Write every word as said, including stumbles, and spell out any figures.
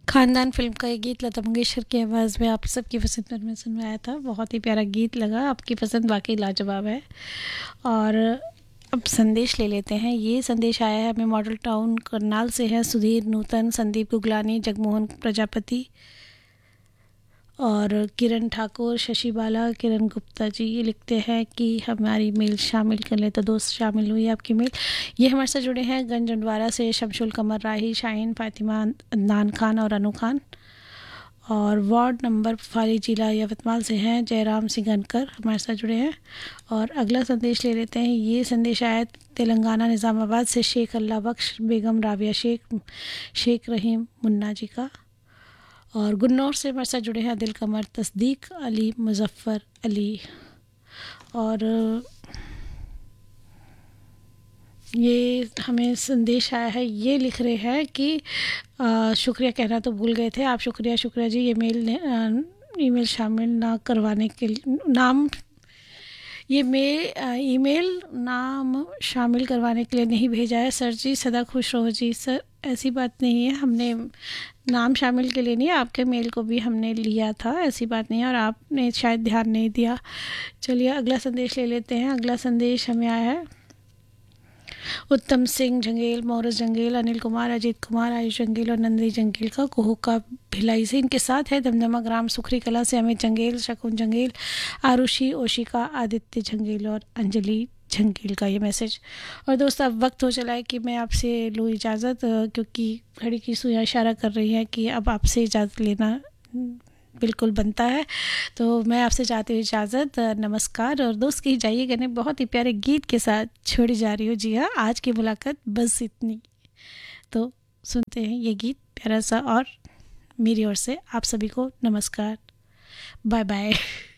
खानदान फ़िल्म का ये गीत लता मंगेशकर की आवाज़ में आप सबकी पसंद पर मैं सुनवाया था। बहुत ही प्यारा गीत लगा, आपकी पसंद वाक़ई लाजवाब है। और अब संदेश ले लेते हैं। ये संदेश आया है हमें मॉडल टाउन करनाल से है। सुधीर नूतन, संदीप गुगलानी, जगमोहन प्रजापति और किरण ठाकुर, शशि बाला, किरण गुप्ता जी ये लिखते हैं कि हमारी मेल शामिल कर ले, तो दोस्त शामिल हुई आपकी मेल। ये हमारे साथ जुड़े हैं गंजंडवारा से शमशुल कमर राही, शाहीन फातिमा, अदनान खान और अनु खान। और वार्ड नंबर फाली जिला यवतमाल से हैं जयराम सिंह गनकर हमारे साथ जुड़े हैं। और अगला संदेश ले लेते हैं। ये संदेश आया तेलंगाना निज़ामाबाद से शेख अल्लाह बख्श, बेगम राबिया शेख, शेख रहीम मुन्ना जी का। और गुन्नौर से हमारे साथ जुड़े हैं दिल कमर, तस्दीक अली, मुजफ्फ़र अली। और ये हमें संदेश आया है, ये लिख रहे हैं कि आ, शुक्रिया कहना तो भूल गए थे आप। शुक्रिया शुक्रिया जी, ये मेल ने आ, ईमेल शामिल ना करवाने के लिए नाम ये मेल ईमेल नाम शामिल करवाने के लिए नहीं भेजा है सर जी। सदा खुश रहो जी। सर ऐसी बात नहीं है, हमने नाम शामिल के लिए नहीं, आपके मेल को भी हमने लिया था, ऐसी बात नहीं है, और आपने शायद ध्यान नहीं दिया। चलिए अगला संदेश ले लेते हैं। अगला संदेश हमें आया है उत्तम सिंह जंगेल, मोरस जंगेल, अनिल कुमार, अजीत कुमार, आयुष जंगेल और नंदी जंगेल का, कोहू का भिलाई से। इनके साथ है दमदमा ग्राम सुखरी कला से अमित जंगेल, शकुन जंगेल, आरुषि, ओशिका, आदित्य जंगेल और अंजलि जंगेल का ये मैसेज। और दोस्तों अब वक्त हो चला है कि मैं आपसे लूँ इजाज़त, क्योंकि घड़ी की सुइयाँ इशारा कर रही हैं कि अब आपसे इजाज़त लेना बिल्कुल बनता है। तो मैं आपसे चाहती हूँ इजाज़त, नमस्कार। और दोस्त कहीं जाइएगा नहीं, बहुत ही प्यारे गीत के साथ छोड़ी जा रही हूँ। जी हाँ, आज की मुलाकात बस इतनी। तो सुनते हैं ये गीत प्यारा सा, और मेरी ओर से आप सभी को नमस्कार, बाय बाय।